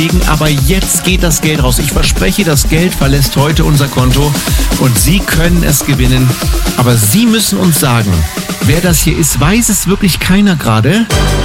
überlegen, aber jetzt geht das Geld raus. Ich verspreche, das Geld verlässt heute unser Konto und Sie können es gewinnen. Aber Sie müssen uns sagen, wer das hier ist. Weiß es wirklich keiner gerade?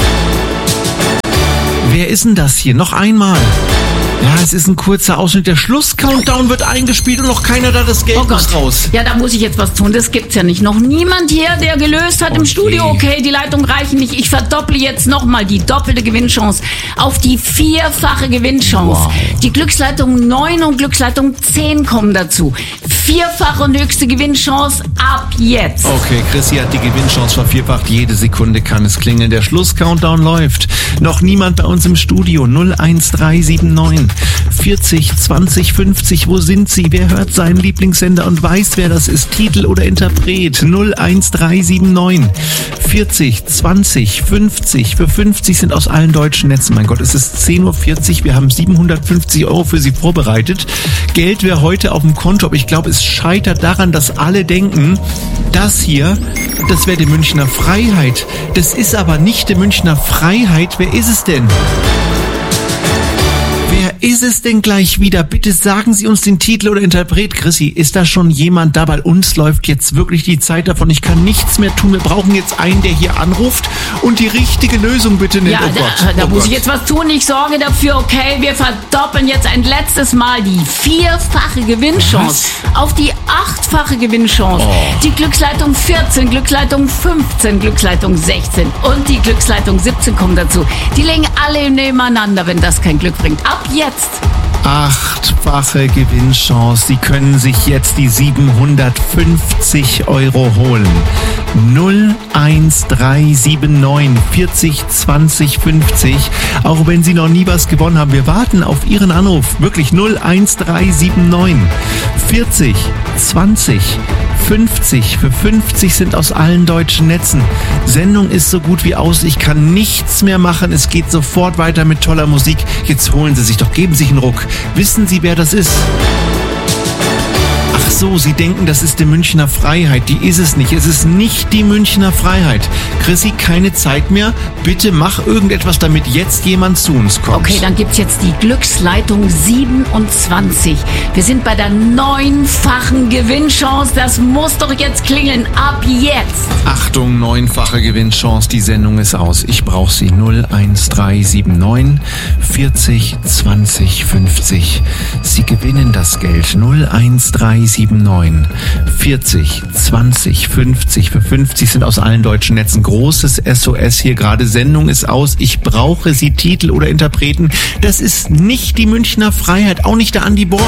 Wer ist denn das hier? Noch einmal. Ja, es ist ein kurzer Ausschnitt. Der Schluss-Countdown wird eingespielt und noch keiner da, das Geld muss raus. Ja, da muss ich jetzt was tun. Das gibt's ja nicht. Noch niemand hier, der gelöst hat im Studio. Okay, die Leitungen reichen nicht. Ich verdopple jetzt nochmal die doppelte Gewinnchance auf die 4-fache Gewinnchance. Wow. Die Glücksleitung 9 und Glücksleitung 10 kommen dazu. 4-fache und höchste Gewinnchance ab jetzt. Okay, Chrissy hat die Gewinnchance vervierfacht. Jede Sekunde kann es klingeln. Der Schluss-Countdown läuft. Noch niemand bei uns im Studio. 01379 40 20 50. Wo sind Sie? Wer hört seinen Lieblingssender und weiß, wer das ist? Titel oder Interpret? 01379 40 20 50. Für 50 sind aus allen deutschen Netzen. Mein Gott, es ist 10:40 Uhr. Wir haben 750 € für Sie vorbereitet. Geld wäre heute auf dem Konto, aber ich glaube, es scheitert daran, dass alle denken, das hier, das wäre die Münchner Freiheit. Das ist aber nicht die Münchner Freiheit. Wer ist es denn? Wer ist es denn gleich wieder? Bitte sagen Sie uns den Titel oder Interpret. Chrissy, ist da schon jemand da? Bei uns läuft jetzt wirklich die Zeit davon. Ich kann nichts mehr tun. Wir brauchen jetzt einen, der hier anruft und die richtige Lösung bitte nennt. Ja, da muss ich jetzt was tun. Ich sorge dafür, okay, wir verdoppeln jetzt ein letztes Mal die 4-fache Gewinnchance auf die 8-fache Gewinnchance. Die Glücksleitung 14, Glücksleitung 15, Glücksleitung 16 und die Glücksleitung 17 kommen dazu. Die liegen alle nebeneinander, wenn das kein Glück bringt. Ab jetzt. 8-fache Gewinnchance. Sie können sich jetzt die 750 € holen. 01379 40 20 50. Auch wenn Sie noch nie was gewonnen haben, wir warten auf Ihren Anruf. Wirklich 01379 40 20 50. Für 50 sind aus allen deutschen Netzen. Sendung ist so gut wie aus. Ich kann nichts mehr machen. Es geht sofort weiter mit toller Musik. Jetzt holen Sie sich doch, geben Sie sich einen Ruck. Wissen Sie, wer das ist? Ach so, Sie denken, das ist die Münchner Freiheit. Die ist es nicht. Es ist nicht die Münchner Freiheit. Chrissy, keine Zeit mehr. Bitte mach irgendetwas, damit jetzt jemand zu uns kommt. Okay, dann gibt's jetzt die Glücksleitung 27. Wir sind bei der 9-fachen Gewinnchance. Das muss doch jetzt klingeln. Ab jetzt. Achtung, 9-fache Gewinnchance. Die Sendung ist aus. Ich brauche Sie. 01379 40 20 50. Sie gewinnen das Geld. 01379 40 20 50. Für 50 sind aus allen deutschen Netzen. Großes SOS hier gerade. Sendung ist aus. Ich brauche Sie, Titel oder Interpreten. Das ist nicht die Münchner Freiheit. Auch nicht der Andi Borg.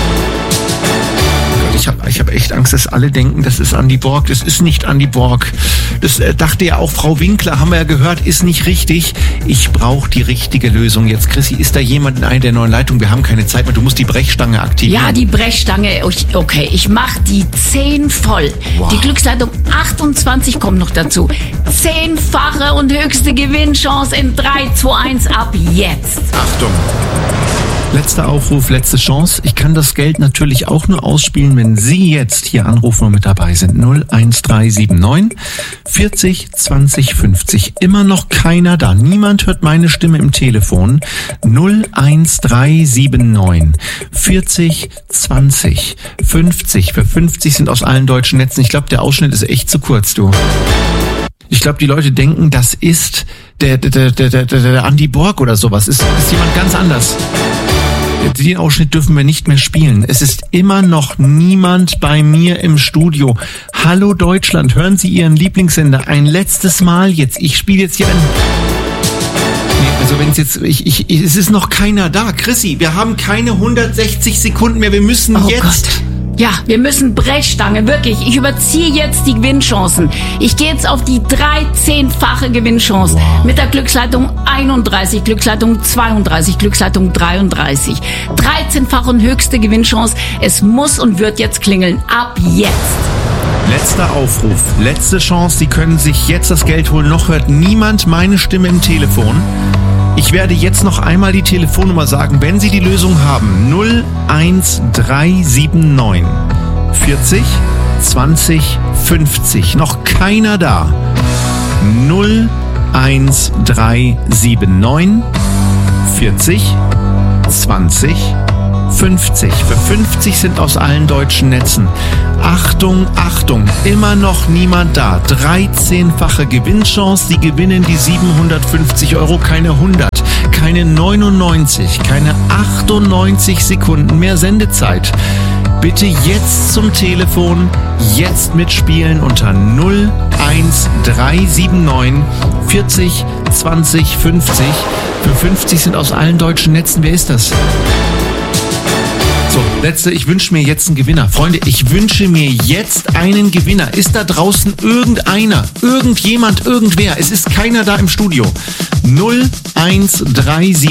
Ich hab echt Angst, dass alle denken, das ist Andi Borg. Das ist nicht Andi Borg. Das dachte ja auch Frau Winkler, haben wir ja gehört, ist nicht richtig. Ich brauche die richtige Lösung jetzt. Chrissy, ist da jemand in einer der neuen Leitungen? Wir haben keine Zeit mehr. Du musst die Brechstange aktivieren. Ja, die Brechstange. Okay, ich mach die 10 voll. Wow. Die Glücksleitung 28 kommt noch dazu. 10-fache und höchste Gewinnchance in 3, 2, 1 ab jetzt. Achtung. Letzter Aufruf, letzte Chance. Ich kann das Geld natürlich auch nur ausspielen, wenn Sie jetzt hier anrufen und mit dabei sind. 01379 40 20 50. Immer noch keiner da. Niemand hört meine Stimme im Telefon. 01379 40 20 50. Für 50 sind aus allen deutschen Netzen. Ich glaube, der Ausschnitt ist echt zu kurz, du. Ich glaube, die Leute denken, das ist der Andi Borg oder sowas. Ist jemand ganz anders. Den Ausschnitt dürfen wir nicht mehr spielen. Es ist immer noch niemand bei mir im Studio. Hallo Deutschland, hören Sie Ihren Lieblingssender ein letztes Mal jetzt. Ich spiele jetzt hier also wenn es jetzt, es ist noch keiner da. Chrissy, wir haben keine 160 Sekunden mehr. Wir müssen jetzt... Gott. Ja, wir müssen Brechstange, wirklich. Ich überziehe jetzt die Gewinnchancen. Ich gehe jetzt auf die 13-fache Gewinnchance. Wow. Mit der Glücksleitung 31, Glücksleitung 32, Glücksleitung 33. 13-fache und höchste Gewinnchance. Es muss und wird jetzt klingeln. Ab jetzt. Letzter Aufruf, letzte Chance. Sie können sich jetzt das Geld holen. Noch hört niemand meine Stimme im Telefon. Ich werde jetzt noch einmal die Telefonnummer sagen, wenn Sie die Lösung haben. 01379 40 20 50. Noch keiner da. 01379 40 20, 50. Für 50 sind aus allen deutschen Netzen. Achtung, Achtung, immer noch niemand da. 13-fache Gewinnchance. Sie gewinnen die 750 Euro, keine 100, keine 99, keine 98 Sekunden mehr Sendezeit. Bitte jetzt zum Telefon, jetzt mitspielen unter 01379 40 20 50. Für 50 sind aus allen deutschen Netzen. Wer ist das? So, letzte, ich wünsche mir jetzt einen Gewinner. Freunde, ich wünsche mir jetzt einen Gewinner. Ist da draußen irgendeiner, irgendjemand, irgendwer? Es ist keiner da im Studio. 0137